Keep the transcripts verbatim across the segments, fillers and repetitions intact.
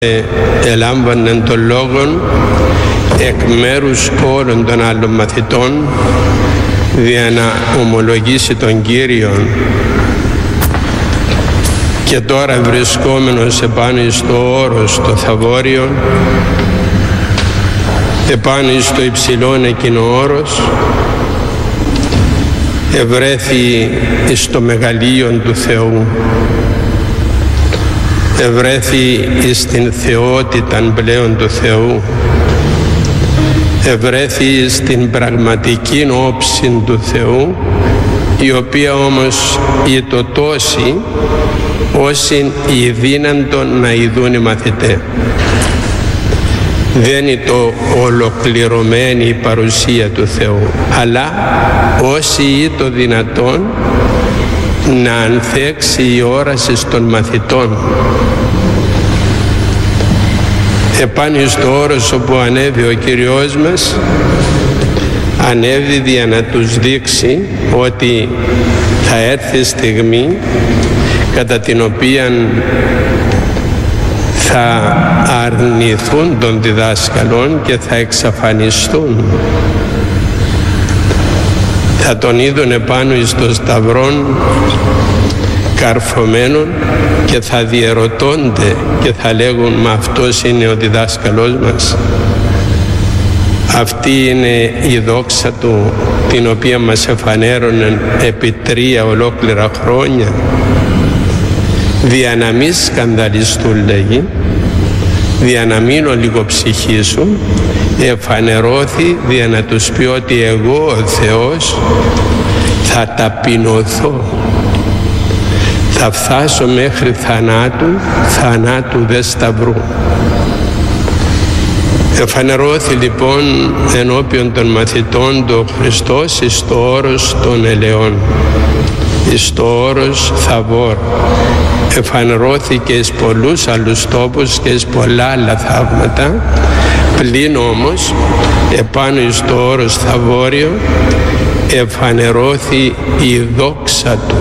ελάμβανε τον λόγον εκ μέρους όλων των άλλων μαθητών για να ομολογήσει τον Κύριον. Και τώρα βρισκόμενος επάνω στο όρος το Θαβόριο, επάνω στο υψηλόν εκείνο όρος, ευρέθη στο μεγαλείον του Θεού, ευρέθη στην θεότηταν πλέον του Θεού, ευρέθη στην πραγματική όψη του Θεού, η οποία όμως ήτο τόση όσοι οι δύναντον να ειδούν οι μαθητές. Δεν είναι το ολοκληρωμένη η παρουσία του Θεού, αλλά όσοι είναι το δυνατόν να ανθέξει η όραση των μαθητών. Επάνω στο όρος όπου ανέβη ο Κύριος μας, ανέβη για να τους δείξει ότι θα έρθει στιγμή κατά την οποία θα αρνηθούν των διδάσκαλων και θα εξαφανιστούν. Θα τον είδουν επάνω στο σταυρόν καρφωμένον και θα διερωτώνται και θα λέγουν «Μα αυτός είναι ο διδάσκαλός μας». Αυτή είναι η δόξα του, την οποία μας εφανέρωνε επί τρία ολόκληρα χρόνια. Δια να μην σκανδαλιστούν, λέγει, δια να μην ολιγοψυχήσουν, εφανερώθη δια να τους πει ότι εγώ ο Θεός θα ταπεινωθώ, θα φτάσω μέχρι θανάτου, θανάτου δε σταυρού. Εφανερώθη λοιπόν ενώπιον των μαθητών του Χριστός εις το όρος των ελαιών, εις το όρος Θαβόρ. Εφανερώθηκε εις πολλούς άλλους τόπους και εις πολλά άλλα θαύματα, πλην όμως επάνω εις το όρος Θαβόριο εφανερώθη η δόξα του.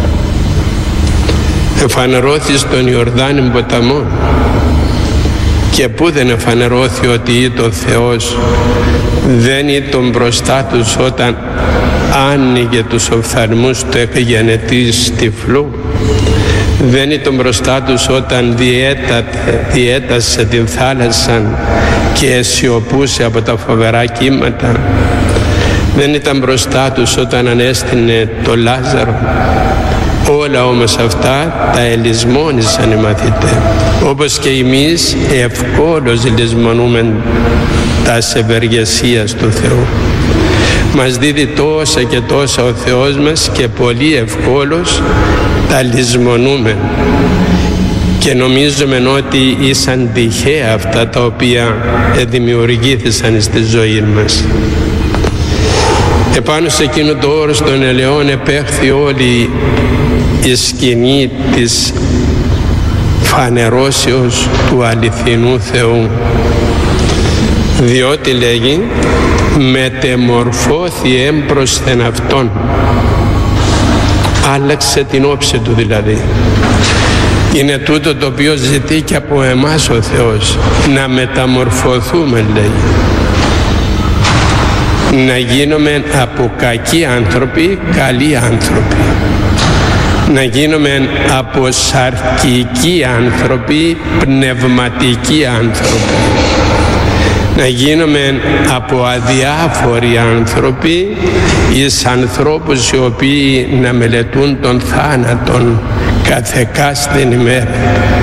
Εφανερώθη στον Ιορδάνη ποταμό. Και πού δεν εφανερώθη ότι ήταν ο Θεός, δεν ήταν μπροστά τους όταν άνοιγε τους οφθαλμούς του εκγενετής τυφλού, δεν ήταν μπροστά τους όταν διέτα, διέτασε την θάλασσα και αισιωπούσε από τα φοβερά κύματα, δεν ήταν μπροστά τους όταν ανέστηνε το Λάζαρο. Όλα όμως αυτά τα ελισμόνησαν οι μαθητές, όπως και εμείς ευκόλως λησμονούμε τας ευεργεσίας του Θεού. Μας δίδει τόσα και τόσα ο Θεός μας και πολύ ευκόλως τα λησμονούμε και νομίζουμε ότι ήσαν τυχαία αυτά τα οποία δημιουργήθησαν στη ζωή μας. Επάνω σε εκείνο το όρος των ελαιών επέχθη όλη η σκηνή της φανερώσεως του αληθινού Θεού, διότι λέγει μετεμορφώθη έμπροσθεν αυτόν, άλλαξε την όψη του δηλαδή. Είναι τούτο το οποίο ζητεί και από εμάς ο Θεός, να μεταμορφωθούμε, λέει, να γίνουμε από κακοί άνθρωποι καλοί άνθρωποι, να γίνουμε από σαρκικοί άνθρωποι πνευματικοί άνθρωποι, να γίνουμε από αδιάφοροι άνθρωποι εις ανθρώπους οι οποίοι να μελετούν τον θάνατον καθεκάστην ημέρα.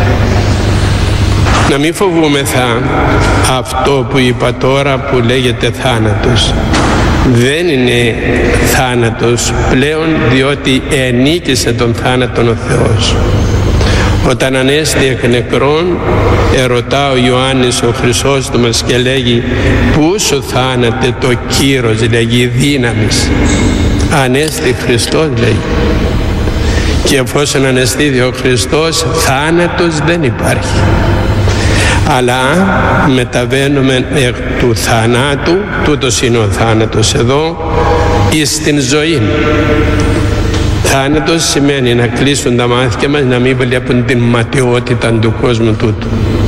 Να μην φοβούμεθα αυτό που είπα τώρα που λέγεται θάνατος. Δεν είναι θάνατος πλέον, διότι ενίκησε τον θάνατον ο Θεός. Όταν ανέστη εκ νεκρών, ερωτά ο Ιωάννης ο Χρυσόστομος και λέγει «Πού σου θάνατε το κύρος», λέγει, δύναμης. Ανέστη Χριστός, λέει. Και εφόσον αναισθήθη ο Χριστός, θάνατος δεν υπάρχει. Αλλά μεταβαίνουμε εκ του θανάτου, τούτος είναι ο θάνατος εδώ, εις την ζωή. Θάνατος σημαίνει να κλείσουν τα μάτια μας, να μην βλέπουν την ματαιότητα του κόσμου τούτου.